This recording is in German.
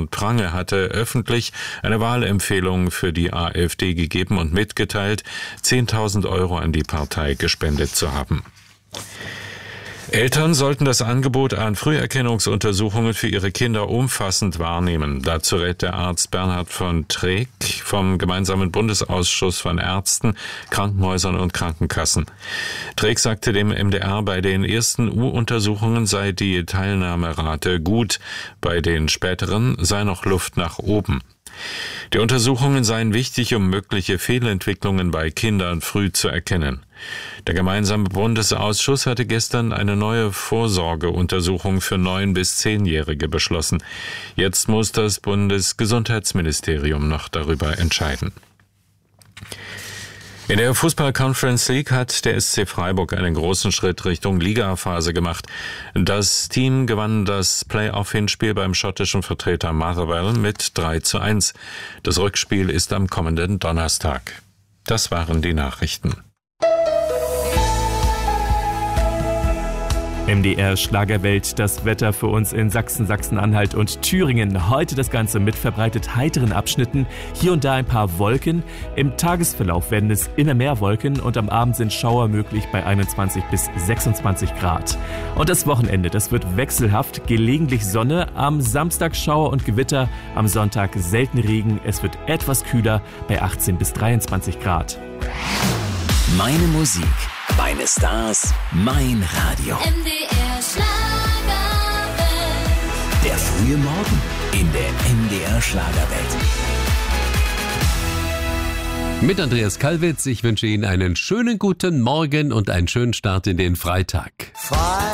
Bernd Prange hatte öffentlich eine Wahlempfehlung für die AfD gegeben und mitgeteilt, 10.000 € an die Partei gespendet zu haben. Eltern sollten das Angebot an Früherkennungsuntersuchungen für ihre Kinder umfassend wahrnehmen. Dazu rät der Arzt Bernhard von Treek vom gemeinsamen Bundesausschuss von Ärzten, Krankenhäusern und Krankenkassen. Treek sagte dem MDR, bei den ersten U-Untersuchungen sei die Teilnahmerate gut, bei den späteren sei noch Luft nach oben. Die Untersuchungen seien wichtig, um mögliche Fehlentwicklungen bei Kindern früh zu erkennen. Der gemeinsame Bundesausschuss hatte gestern eine neue Vorsorgeuntersuchung für 9- bis 10-Jährige beschlossen. Jetzt muss das Bundesgesundheitsministerium noch darüber entscheiden. In der Fußball-Conference League hat der SC Freiburg einen großen Schritt Richtung Ligaphase gemacht. Das Team gewann das Play-off-Hinspiel beim schottischen Vertreter Motherwell mit 3:1. Das Rückspiel ist am kommenden Donnerstag. Das waren die Nachrichten. MDR Schlagerwelt, das Wetter für uns in Sachsen, Sachsen-Anhalt und Thüringen. Heute das Ganze mit verbreitet heiteren Abschnitten, hier und da ein paar Wolken. Im Tagesverlauf werden es immer mehr Wolken und am Abend sind Schauer möglich bei 21 bis 26 Grad. Und das Wochenende, das wird wechselhaft, gelegentlich Sonne, am Samstag Schauer und Gewitter, am Sonntag selten Regen. Es wird etwas kühler bei 18 bis 23 Grad. Meine Musik, meine Stars, mein Radio. MDR Schlagerwelt. Der frühe Morgen in der MDR Schlagerwelt. Mit Andreas Kalwitz, ich wünsche Ihnen einen schönen guten Morgen und einen schönen Start in den Freitag.